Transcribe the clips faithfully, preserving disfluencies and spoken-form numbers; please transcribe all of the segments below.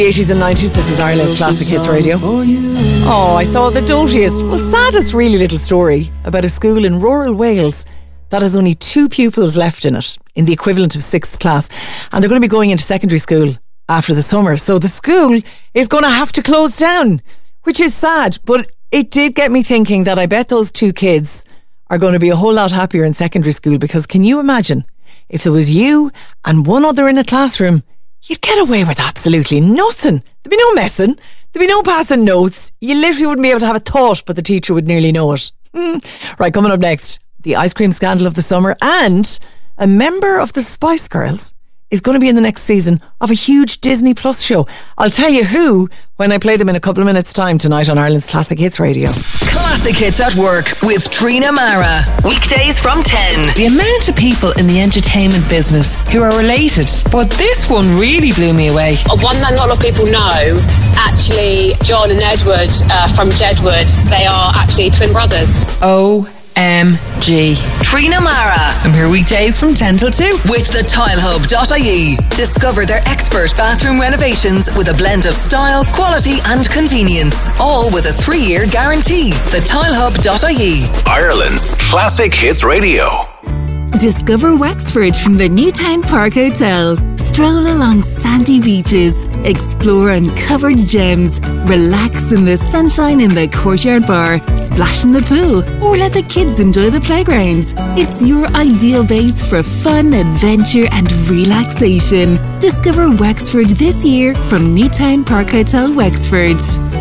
eighties and nineties, this is Ireland's Classic Hits Radio. Oh, I saw the dotiest, well, saddest really little story about a school in rural Wales that has only two pupils left in it, in the equivalent of sixth class. And they're going to be going into secondary school after the summer. So the school is going to have to close down, which is sad. But it did get me thinking that I bet those two kids are going to be a whole lot happier in secondary school, because can you imagine if there was you and one other in a classroom, you'd get away with absolutely nothing. There'd be no messing. There'd be no passing notes. You literally wouldn't be able to have a thought, but the teacher would nearly know it. Mm. Right, coming up next, the ice cream scandal of the summer, and a member of the Spice Girls is going to be in the next season of a huge Disney Plus show. I'll tell you who when I play them in a couple of minutes' time tonight on Ireland's Classic Hits Radio. Classic Hits at Work with Trina Mara. Weekdays from ten. The amount of people in the entertainment business who are related, but this one really blew me away. One that not a lot of people know, actually, John and Edward uh, from Jedward, they are actually twin brothers. Oh. M G. Trina Mara. I'm here weekdays from ten till two. With the tile hub dot I E. Discover their expert bathroom renovations with a blend of style, quality and convenience. All with a three-year guarantee. the tile hub dot I E. Ireland's Classic Hits Radio. Discover Wexford from the Newtown Park Hotel. Stroll along sandy beaches, explore uncovered gems, relax in the sunshine in the courtyard bar, splash in the pool, or let the kids enjoy the playgrounds. It's your ideal base for fun, adventure and relaxation. Discover Wexford this year from Newtown Park Hotel, Wexford.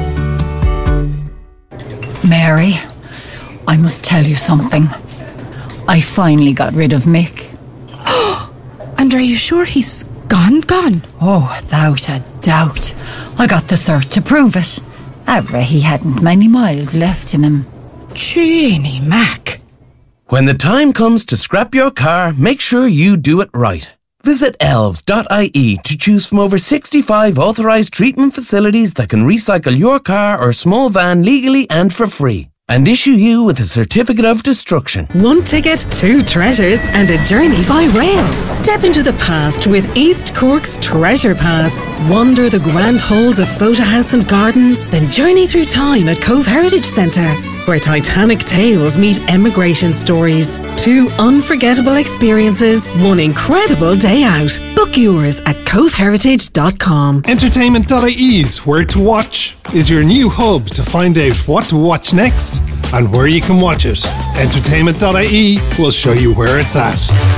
Mary, I must tell you something. I finally got rid of Mick. And are you sure he's gone, gone? Oh, without a doubt. I got the cert to prove it. Outright, he hadn't many miles left in him. Jeannie Mac. When the time comes to scrap your car, make sure you do it right. Visit elves dot I E to choose from over sixty-five authorised treatment facilities that can recycle your car or small van legally and for free, and issue you with a certificate of destruction. One ticket, two treasures, and a journey by rail. Step into the past with East Cork's Treasure Pass. Wander the grand halls of Fota House and Gardens, then journey through time at Cove Heritage Centre, where Titanic tales meet emigration stories. Two unforgettable experiences, one incredible day out. Book yours at cove heritage dot com. Entertainment dot I E's Where to Watch is your new hub to find out what to watch next and where you can watch it. Entertainment dot I E will show you where it's at.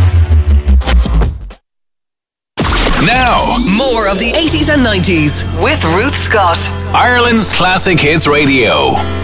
Now, more of the eighties and nineties with Ruth Scott. Ireland's Classic Hits Radio.